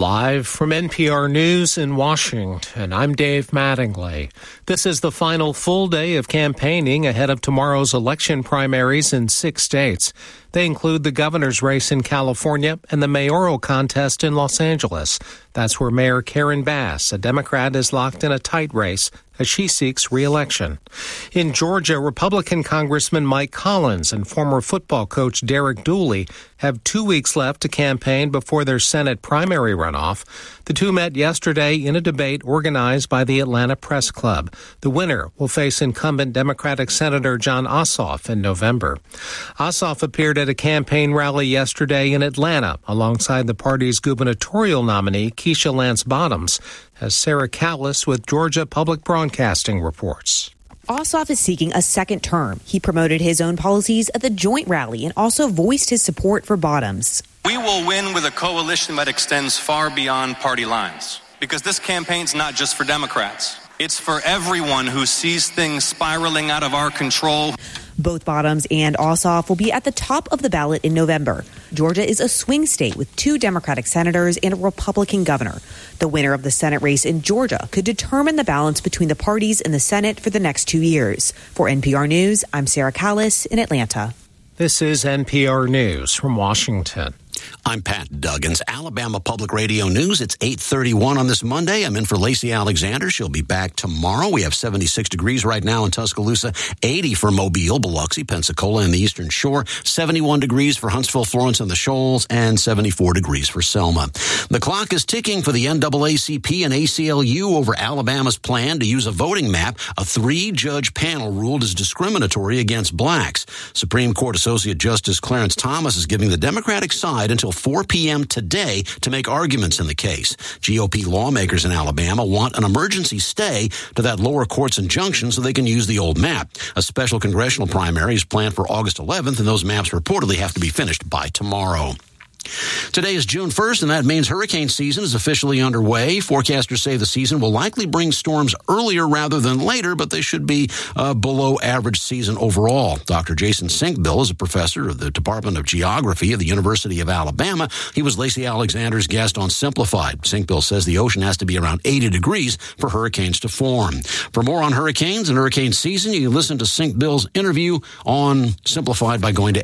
Live from NPR News in Washington, I'm Dave Mattingly. This is the final full day of campaigning ahead of tomorrow's election primaries in 6 states. They include the governor's race in California and the mayoral contest in Los Angeles. That's where Mayor Karen Bass, a Democrat, is locked in a tight race as she seeks re-election. In Georgia, Republican Congressman Mike Collins and former football coach Derek Dooley have 2 weeks left to campaign before their Senate primary runoff. The two met yesterday in a debate organized by the Atlanta Press Club. The winner will face incumbent Democratic Senator Jon Ossoff in November. Ossoff appeared at a campaign rally yesterday in Atlanta alongside the party's gubernatorial nominee, Keisha Lance Bottoms, as Sarah Callis with Georgia Public Broadcasting reports. Ossoff is seeking a second term. He promoted his own policies at the joint rally and also voiced his support for Bottoms. We will win with a coalition that extends far beyond party lines, because this campaign's not just for Democrats. It's for everyone who sees things spiraling out of our control. Both Bottoms and Ossoff will be at the top of the ballot in November. Georgia is a swing state with 2 Democratic senators and a Republican governor. The winner of the Senate race in Georgia could determine the balance between the parties in the Senate for the next 2 years. For NPR News, I'm Sarah Callis in Atlanta. This is NPR News from Washington. I'm Pat Duggins, Alabama Public Radio News. It's 8:31 on this Monday. I'm in for Lacey Alexander. She'll be back tomorrow. We have 76 degrees right now in Tuscaloosa, 80 for Mobile, Biloxi, Pensacola, and the Eastern Shore, 71 degrees for Huntsville, Florence, and the Shoals, and 74 degrees for Selma. The clock is ticking for the NAACP and ACLU over Alabama's plan to use a voting map. A 3-judge panel ruled as discriminatory against blacks. Supreme Court Associate Justice Clarence Thomas is giving the Democratic side until 4 p.m. today to make arguments in the case. GOP lawmakers in Alabama want an emergency stay to that lower court's injunction so they can use the old map. A special congressional primary is planned for August 11th, and those maps reportedly have to be finished by tomorrow. Today is June 1st, and that means hurricane season is officially underway. Forecasters say the season will likely bring storms earlier rather than later, but they should be below average season overall. Dr. Jason Sinkbill is a professor of the Department of Geography at the University of Alabama. He was Lacey Alexander's guest on Simplified. Sinkbill says the ocean has to be around 80 degrees for hurricanes to form. For more on hurricanes and hurricane season, you can listen to Sinkbill's interview on Simplified by going to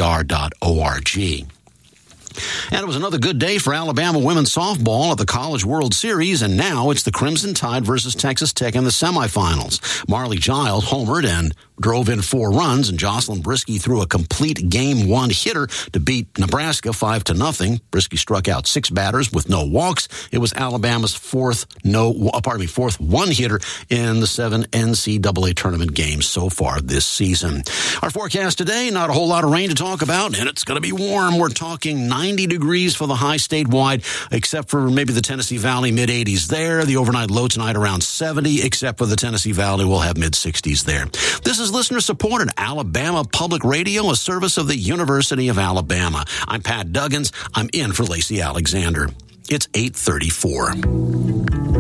apr.org. And it was another good day for Alabama women's softball at the College World Series, and now it's the Crimson Tide versus Texas Tech in the semifinals. Marley Giles homered and drove in 4 runs, and Jocelyn Brisky threw a complete Game 1 hitter to beat Nebraska 5-0. Brisky struck out 6 batters with no walks. It was Alabama's fourth one-hitter in the 7 NCAA tournament games so far this season. Our forecast today, not a whole lot of rain to talk about, and it's going to be warm. We're talking 90 degrees for the high statewide, except for maybe the Tennessee Valley, mid-80s there. The overnight low tonight around 70, except for the Tennessee Valley, we'll have mid-60s there. This is listener-supported Alabama Public Radio, a service of the University of Alabama. I'm Pat Duggins. I'm in for Lacey Alexander. It's 8:34.